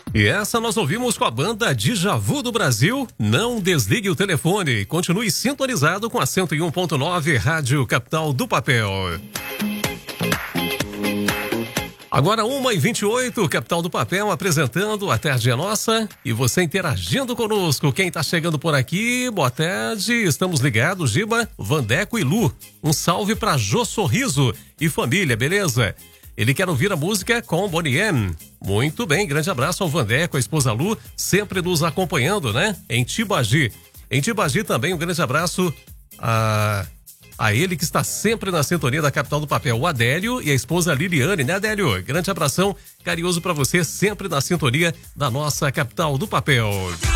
E essa nós ouvimos com a banda Djavu do Brasil. Não desligue o telefone. Continue sintonizado com a 101.9 Rádio Capital do Papel. Agora 1h28, Capital do Papel apresentando A Tarde é Nossa e você interagindo conosco. Quem tá chegando por aqui, boa tarde, estamos ligados, Giba, Vandeco e Lu. Um salve pra Jô Sorriso e família, beleza? Ele quer ouvir a música com Bonnie M. Muito bem, grande abraço ao Vandeco, a esposa Lu, sempre nos acompanhando, né? Em Tibagi. Em Tibagi também um grande abraço a ele que está sempre na sintonia da Capital do Papel, o Adélio e a esposa Liliane, né, Adélio? Grande abração carinhoso para você, sempre na sintonia da nossa Capital do Papel.